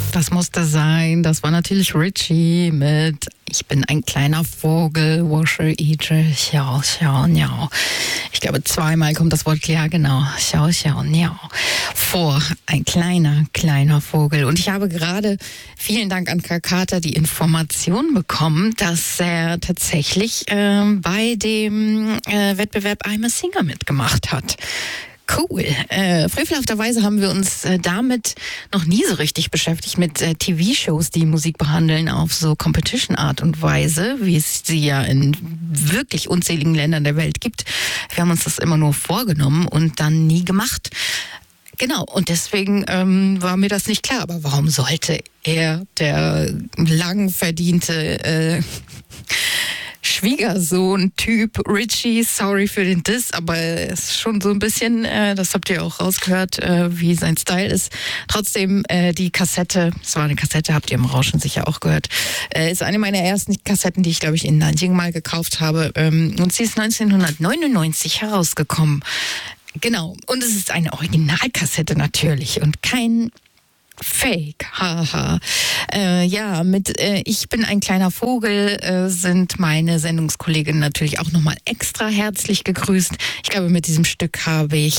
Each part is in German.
das musste sein. Das war natürlich Richie mit Ich bin ein kleiner Vogel, wasche Ije, Xiao, Xiao, Niao. Ich glaube, zweimal kommt das Wort, ja genau, Xiao, Xiao, Niao vor. Ein kleiner Vogel. Und ich habe gerade, vielen Dank an Kakata, die Information bekommen, dass er tatsächlich bei dem Wettbewerb I'm a Singer mitgemacht hat. Cool. Frevelhafterweise haben wir uns damit noch nie so richtig beschäftigt, mit TV-Shows, die Musik behandeln auf so Competition-Art und Weise, wie es sie ja in wirklich unzähligen Ländern der Welt gibt. Wir haben uns das immer nur vorgenommen und dann nie gemacht. Genau, und deswegen war mir das nicht klar. Aber warum sollte er, der lang verdiente Schwiegersohn-Typ Richie, sorry für den Diss, aber es ist schon so ein bisschen, das habt ihr auch rausgehört, wie sein Style ist. Trotzdem die Kassette, es war eine Kassette, habt ihr im Rauschen sicher auch gehört, ist eine meiner ersten Kassetten, die ich, glaube ich, in Nanjing mal gekauft habe. Und sie ist 1999 herausgekommen. Genau, und es ist eine Originalkassette natürlich und kein Fake, haha. Ja, mit Ich bin ein kleiner Vogel sind meine Sendungskolleginnen natürlich auch nochmal extra herzlich gegrüßt. Ich glaube, mit diesem Stück habe ich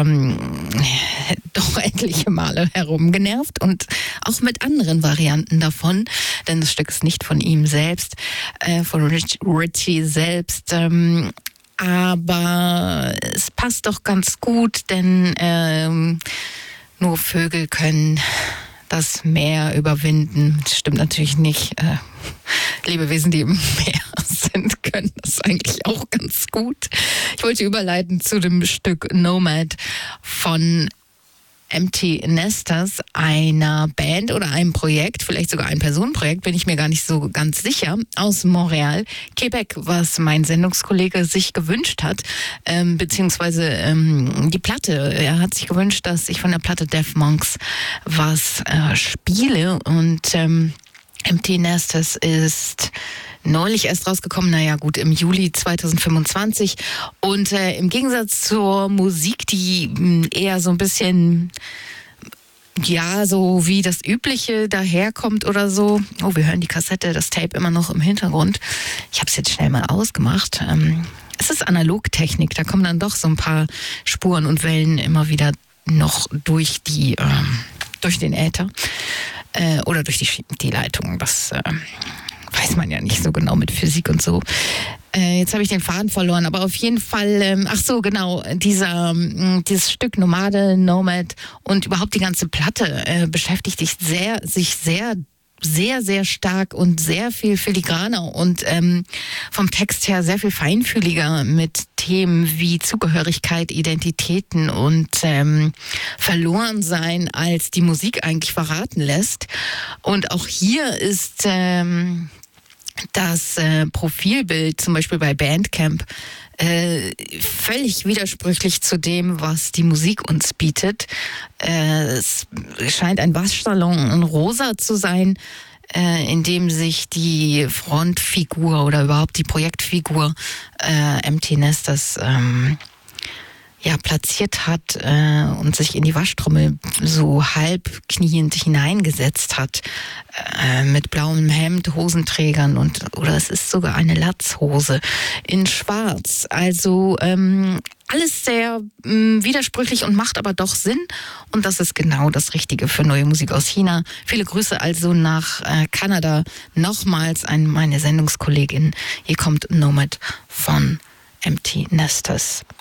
doch etliche Male herumgenervt und auch mit anderen Varianten davon, denn das Stück ist nicht von ihm selbst, von Richie selbst, aber es passt doch ganz gut, denn nur Vögel können das Meer überwinden. Das stimmt natürlich nicht. Lebewesen, die im Meer sind, können das eigentlich auch ganz gut. Ich wollte überleiten zu dem Stück Nomad von Empty Nesters, einer Band oder einem Projekt, vielleicht sogar ein Personenprojekt, bin ich mir gar nicht so ganz sicher, aus Montreal, Quebec, was mein Sendungskollege sich gewünscht hat, beziehungsweise die Platte. Er hat sich gewünscht, dass ich von der Platte Deaf Monks was spiele und Empty Nesters ist neulich erst rausgekommen, naja gut, im Juli 2025 und im Gegensatz zur Musik, die eher so ein bisschen, ja, so wie das Übliche daherkommt oder so. Oh, wir hören die Kassette, das Tape immer noch im Hintergrund. Ich habe es jetzt schnell mal ausgemacht. Es ist Analogtechnik, da kommen dann doch so ein paar Spuren und Wellen immer wieder noch durch den Äther oder durch die Leitung, das weiß man ja nicht so genau mit Physik und so. Jetzt habe ich den Faden verloren, aber auf jeden Fall, ach so, genau, dieses Stück Nomad und überhaupt die ganze Platte beschäftigt sich sehr stark und sehr viel filigraner und vom Text her sehr viel feinfühliger mit Themen wie Zugehörigkeit, Identitäten und Verlorensein, als die Musik eigentlich verraten lässt. Und auch hier ist das Profilbild zum Beispiel bei Bandcamp völlig widersprüchlich zu dem, was die Musik uns bietet. Es scheint ein Waschsalon in Rosa zu sein, in dem sich die Frontfigur oder überhaupt die Projektfigur Empty Nesters platziert hat und sich in die Waschtrommel so halb kniend hineingesetzt hat mit blauem Hemd, Hosenträgern oder es ist sogar eine Latzhose in Schwarz. Also alles sehr widersprüchlich und macht aber doch Sinn und das ist genau das Richtige für neue Musik aus China. Viele Grüße also nach Kanada. Nochmals an meine Sendungskollegin. Hier kommt Nomad von Empty Nesters.